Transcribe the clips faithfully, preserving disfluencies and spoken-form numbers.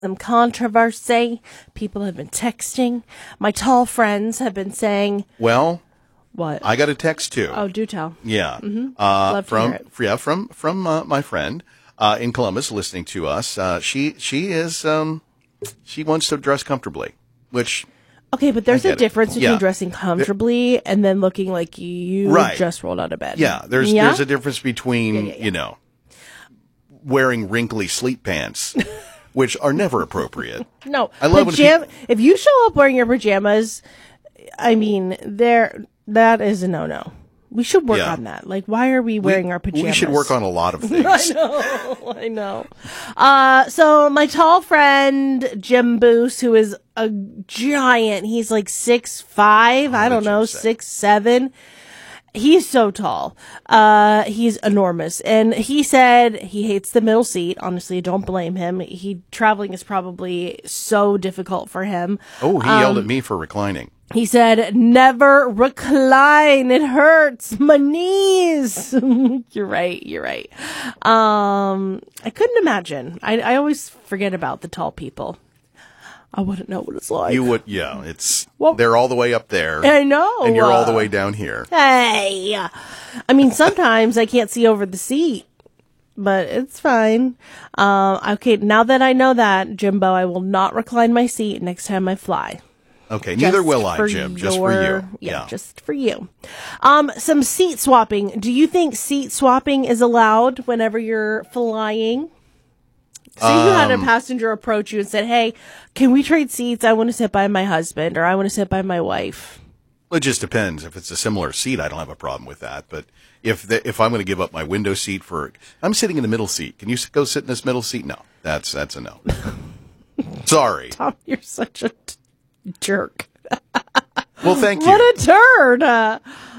some controversy. People have been texting. My tall friends have been saying, Well, what? I got a text too. Oh, do tell. Yeah. Mm-hmm. Uh, Love to from, hear it. yeah, from, from, uh, my friend, uh, in Columbus listening to us. Uh, she, she is, um, she wants to dress comfortably, which. Okay, but there's a it. difference between Yeah. dressing comfortably and then looking like you Right. just rolled out of bed. Yeah. There's, Yeah? there's a difference between, Yeah, yeah, yeah. you know, wearing wrinkly sleep pants, which are never appropriate. No, I love when pajam- peop- if you show up wearing your pajamas, I mean, there that is a no-no. We should work Yeah. on that. Like, why are we wearing we, our pajamas? We should work on a lot of things. I know, I know. Uh, so my tall friend Jim Boose, who is a giant, he's like six five. I what don't did know, Jim say? six seven. He's so tall. Uh, he's enormous. And he said he hates the middle seat. Honestly, don't blame him. He, traveling is probably so difficult for him. Oh, he Um, yelled at me for reclining. He said, never recline. It hurts my knees. You're right. You're right. Um, I couldn't imagine. I, I always forget about the tall people. I wouldn't know what it's like. You would, yeah, it's, Well- they're all the way up there. I know. And you're all the uh, way down here. Hey, I mean, sometimes I can't see over the seat, but it's fine. Um, okay, now that I know that, Jimbo, I will not recline my seat next time I fly. Okay, neither Just will I, for Jim. Just for your- you. Yeah, just for you. Um, some seat swapping. Do you think seat swapping is allowed whenever you're flying? Say you had a Um, passenger approach you and said, "Hey, can we trade seats? I want to sit by my husband, or I want to sit by my wife." It just depends. If it's a similar seat, I don't have a problem with that. But if the, if I'm going to give up my window seat for, I'm sitting in the middle seat. Can you s- go sit in this middle seat? No, that's that's a no. Sorry. Tom, you're such a t- jerk. Well, thank you. What a turd! Uh,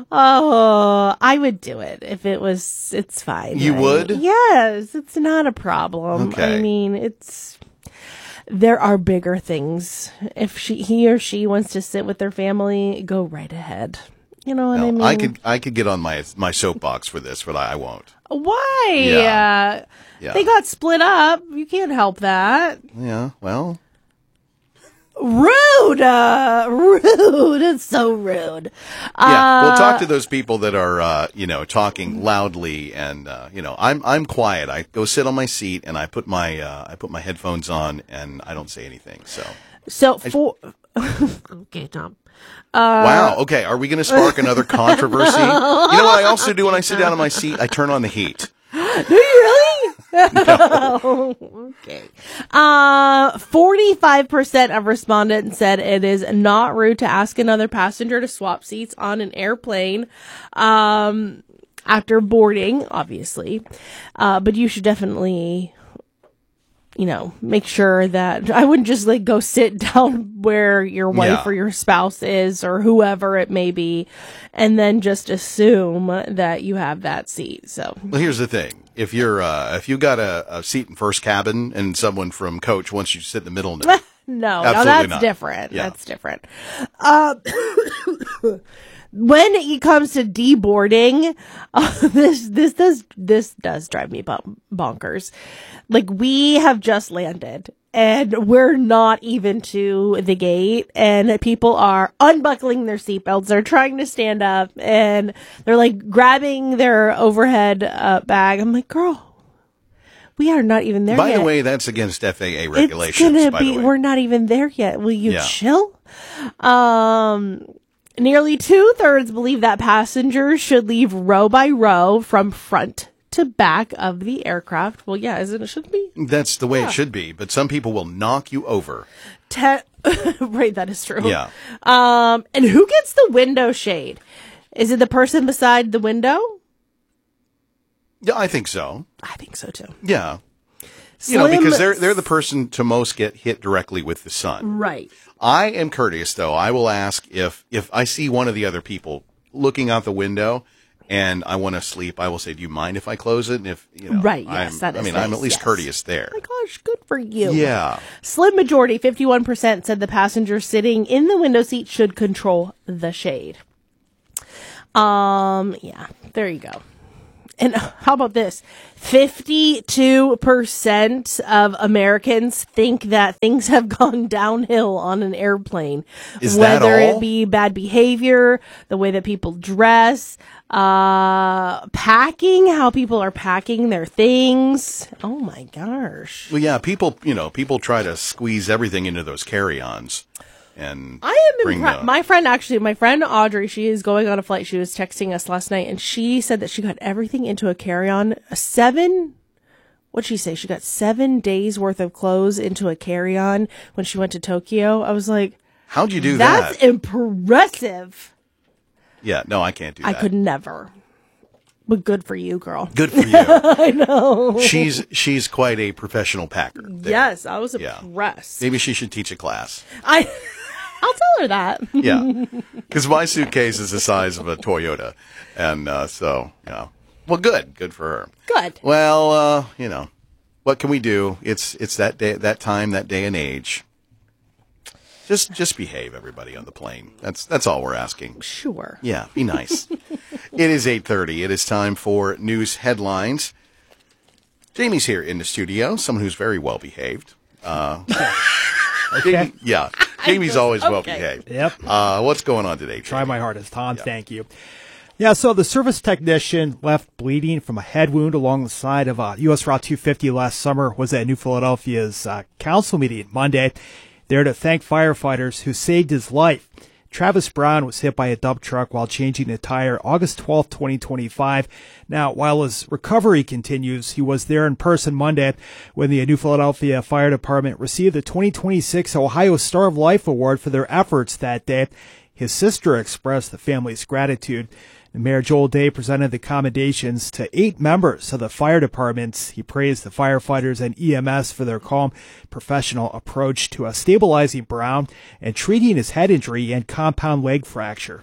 oh, I would do it if it was. It's fine. You right? would? Yes, it's not a problem. Okay. I mean, it's. There are bigger things. If she, he or she wants to sit with their family, go right ahead. You know what No, I mean? I could I could get on my my soapbox for this, but I, I won't. Why? Yeah. Uh, Yeah. They got split up. You can't help that. Yeah. Well. Rude. Uh, rude. It's so rude. Yeah, we'll Uh, talk to those people that are, uh, you know, talking loudly, and uh, you know, I'm I'm quiet. I go sit on my seat, and I put my uh, I put my headphones on, and I don't say anything. So, So for okay, Tom. wow. Okay, are we going to spark another controversy? You know what I also do when I sit down in my seat? I turn on the heat. Do you really? Okay. Uh, forty-five percent of respondents said it is not rude to ask another passenger to swap seats on an airplane, um, after boarding, obviously. Uh, but you should definitely, you know, make sure that I wouldn't just like go sit down where your wife Yeah. or your spouse is or whoever it may be, and then just assume that you have that seat. So Well, here's the thing: if you're uh, if you got a, a seat in first cabin, and someone from coach wants you to sit in the middle, no. no, no, Absolutely that's not. different. Yeah. That's different. Uh, when it comes to deboarding, uh, this this does this does drive me bon- bonkers. Like, we have just landed and we're not even to the gate, and people are unbuckling their seatbelts. They're trying to stand up, and they're like grabbing their overhead uh, bag. I'm like, girl, we are not even there By yet. the way, that's against F A A It's regulations. gonna by be. the way. We're not even there yet. Will you Yeah. chill? Um, nearly two thirds believe that passengers should leave row by row from front to back of the aircraft. Well, yeah, isn't it? Should be. That's the way it should be, but some people will knock you over. Te- right, that is true. Yeah. Um, and who gets the window shade? Is it the person beside the window? Yeah, I think so. I think so too. Yeah. You know, Slim- because they're they're the person to most get hit directly with the sun. Right. I am courteous, though. I will ask if if I see one of the other people looking out the window and I want to sleep, I will say, "Do you mind if I close it?" And if you know, Right, I'm, yes, that is I mean, I'm nice, at least yes. courteous there. Oh my gosh, good for you. Yeah. Slim majority, fifty-one percent, said the passenger sitting in the window seat should control the shade. Um, yeah, there you go. And how about this? fifty-two percent of Americans think that things have gone downhill on an airplane. Is that Whether all? it be bad behavior, the way that people dress, uh, packing, how people are packing their things. Oh my gosh. Well, yeah, people, you know, people try to squeeze everything into those carry-ons. And I am bring impressed. the- My friend, actually, my friend Audrey, she is going on a flight. She was texting us last night, and she said that she got everything into a carry-on. A seven, what'd she say? She got seven days worth of clothes into a carry-on when she went to Tokyo. I was like, How'd you do that's that? impressive. Yeah, no, I can't do I that. could never. But good for you, girl. Good for you. I know. She's she's quite a professional packer. there. Yes, I was Yeah. impressed. Maybe she should teach a class. I, I'll tell her that. Yeah, because my suitcase is the size of a Toyota, and uh, so yeah. Well, good, good for her. Good. Well, uh, you know, what can we do? It's it's that day, that time, that day and age. Just just behave, everybody on the plane. That's that's all we're asking. Sure. Yeah, be nice. It is eight thirty. It is time for news headlines. Jamie's here in the studio, someone who's very well behaved. Uh, Jamie, yeah, Jamie's always okay. well behaved. Yep. Uh, what's going on today, Jamie? Try my hardest, Tom. Thank you. Yeah, so the service technician left bleeding from a head wound along the side of uh, U S Route two fifty last summer was at New Philadelphia's uh, council meeting Monday, there to thank firefighters who saved his life. Travis Brown was hit by a dump truck while changing a tire August twelfth, twenty twenty-five. Now, while his recovery continues, he was there in person Monday when the New Philadelphia Fire Department received the twenty twenty-six Ohio Star of Life Award for their efforts that day. His sister expressed the family's gratitude. Mayor Joel Day presented the commendations to eight members of the fire departments. He praised the firefighters and E M S for their calm, professional approach to uh, stabilizing Brown and treating his head injury and compound leg fracture.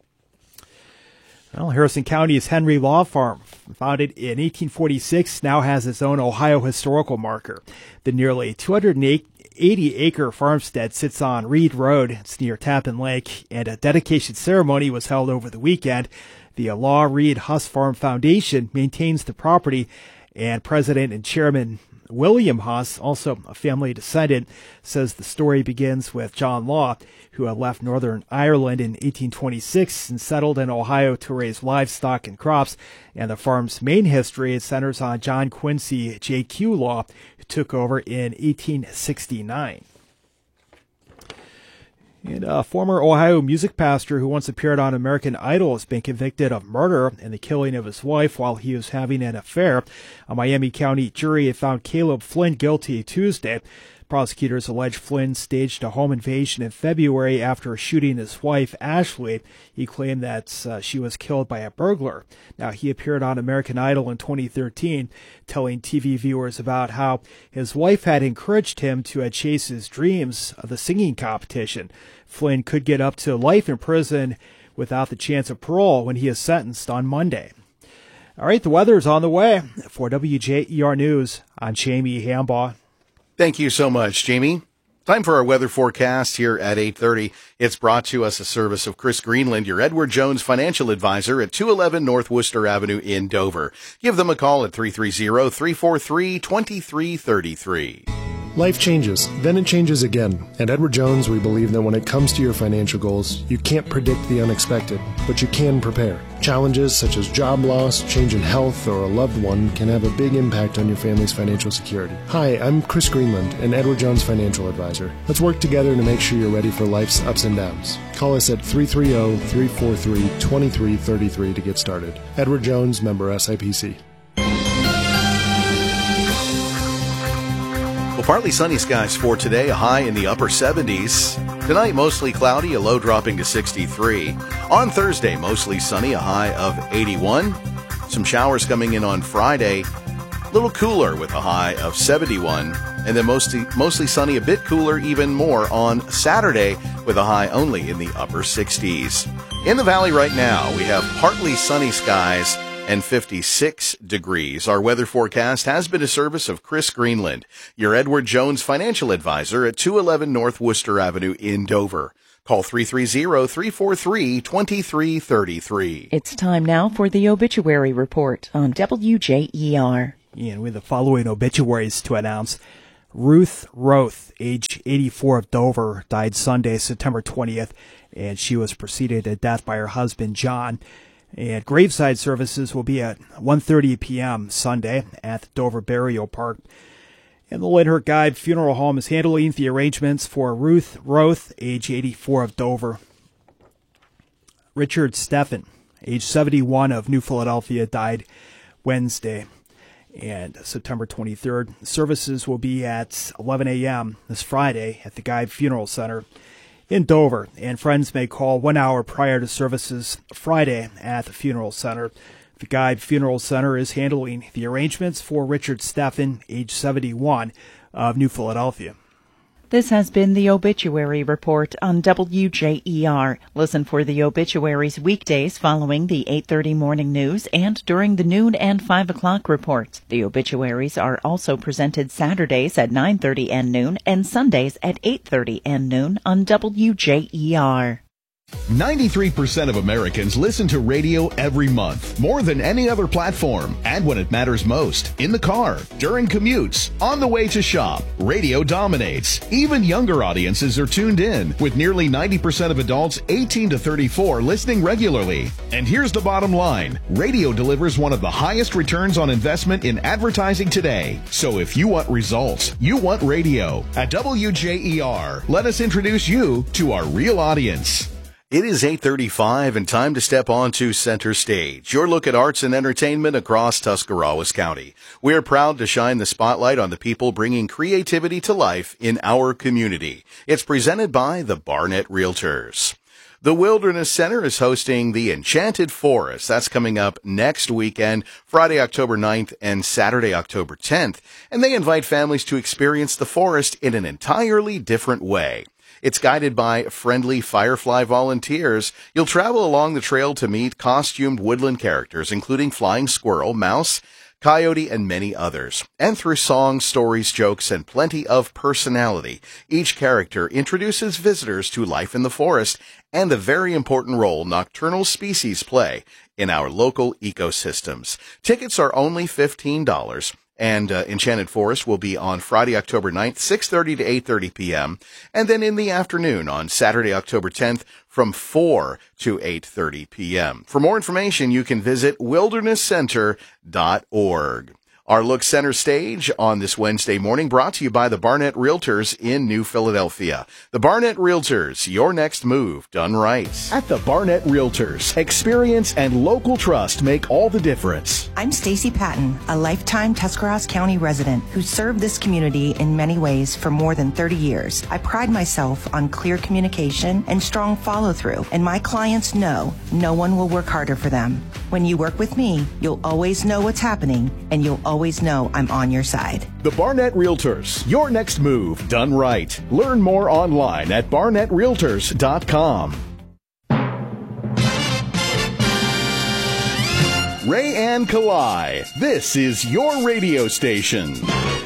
Well, Harrison County's Henry Law Farm, founded in eighteen forty-six, now has its own Ohio historical marker. The nearly two hundred eighty acre farmstead sits on Reed Road. It's near Tappan Lake, and a dedication ceremony was held over the weekend. The Law Reed Huss Farm Foundation maintains the property, and President and Chairman William Huss, also a family descendant, says the story begins with John Law, who had left Northern Ireland in eighteen twenty-six and settled in Ohio to raise livestock and crops. And the farm's main history centers on John Quincy J Q Law, who took over in eighteen sixty-nine. And a former Ohio music pastor who once appeared on American Idol has been convicted of murder and the killing of his wife while he was having an affair. A Miami County jury found Caleb Flynn guilty Tuesday. Prosecutors allege Flynn staged a home invasion in February after shooting his wife, Ashley. He claimed that uh, she was killed by a burglar. Now, he appeared on American Idol in twenty thirteen, telling T V viewers about how his wife had encouraged him to uh, chase his dreams of the singing competition. Flynn could get up to life in prison without the chance of parole when he is sentenced on Monday. All right, the weather is on the way. For W J E R News, I'm Jamie Hambaugh. Thank you so much, Jamie. Time for our weather forecast here at eight thirty. It's brought to us a service of Chris Greenland, your Edward Jones financial advisor at two eleven North Worcester Avenue in Dover. Give them a call at three three zero, three four three, two three three three. Life changes, then it changes again. At Edward Jones, we believe that when it comes to your financial goals, you can't predict the unexpected, but you can prepare. Challenges such as job loss, change in health, or a loved one can have a big impact on your family's financial security. Hi, I'm Chris Greenland, an Edward Jones financial advisor. Let's work together to make sure you're ready for life's ups and downs. Call us at three three zero, three four three, two three three three to get started. Edward Jones, member S I P C. Well, partly sunny skies for today, a high in the upper seventies. Tonight, mostly cloudy, a low dropping to sixty-three. On Thursday, mostly sunny, a high of eighty-one. Some showers coming in on Friday, a little cooler with a high of seventy-one. And then mostly, mostly sunny, a bit cooler, even more on Saturday with a high only in the upper sixties. In the valley right now, we have partly sunny skies and fifty-six degrees. Our weather forecast has been a service of Chris Greenland, your Edward Jones financial advisor at two eleven North Worcester Avenue in Dover. Call three three zero, three four three, two three three three. It's time now for the obituary report on W J E R. And we have the following obituaries to announce. Ruth Roth, age eighty-four, of Dover, died Sunday, September twentieth, and she was preceded at death by her husband, John. And graveside services will be at one thirty p.m. Sunday at the Dover Burial Park. And the Lynhurt Guide Funeral Home is handling the arrangements for Ruth Roth, age eighty-four, of Dover. Richard Steffen, age seventy-one, of New Philadelphia, died Wednesday, and September twenty-third. Services will be at eleven a.m. this Friday at the Guide Funeral Center in Dover, and friends may call one hour prior to services Friday at the funeral center. The Guide Funeral Center is handling the arrangements for Richard Steffen, age seventy-one, of New Philadelphia. This has been the Obituary Report on W J E R. Listen for the obituaries weekdays following the eight thirty morning news and during the noon and five o'clock reports. The obituaries are also presented Saturdays at nine thirty and noon and Sundays at eight thirty and noon on W J E R. ninety-three percent of Americans listen to radio every month, more than any other platform, and when it matters most, in the car, during commutes, on the way to shop. Radio dominates. Even younger audiences are tuned in, with nearly ninety percent of adults eighteen to thirty-four listening regularly. And here's the bottom line. Radio delivers one of the highest returns on investment in advertising today. So if you want results, you want radio. At W J E R, let us introduce you to our real audience. It is eight thirty-five and time to step on to Center Stage, your look at arts and entertainment across Tuscarawas County. We are proud to shine the spotlight on the people bringing creativity to life in our community. It's presented by the Barnett Realtors. The Wilderness Center is hosting the Enchanted Forest. That's coming up next weekend, Friday, October ninth and Saturday, October tenth. And they invite families to experience the forest in an entirely different way. It's guided by friendly Firefly volunteers. You'll travel along the trail to meet costumed woodland characters, including flying squirrel, mouse, coyote, and many others. And through songs, stories, jokes, and plenty of personality, each character introduces visitors to life in the forest and the very important role nocturnal species play in our local ecosystems. Tickets are only fifteen dollars. And uh, Enchanted Forest will be on Friday, October ninth, six thirty to eight thirty p.m. And then in the afternoon on Saturday, October tenth, from four to eight thirty p.m. For more information, you can visit wilderness center dot org. Our look center stage on this Wednesday morning brought to you by the Barnett Realtors in New Philadelphia. The Barnett Realtors, your next move done right. At the Barnett Realtors, experience and local trust make all the difference. I'm Stacy Patton, a lifetime Tuscarawas County resident who served this community in many ways for more than thirty years. I pride myself on clear communication and strong follow-through, and my clients know no one will work harder for them. When you work with me, you'll always know what's happening, and you'll always know I'm on your side. The Barnett Realtors, your next move done right. Learn more online at barnett realtors dot com. Ray Ann Kalai, this is your radio station.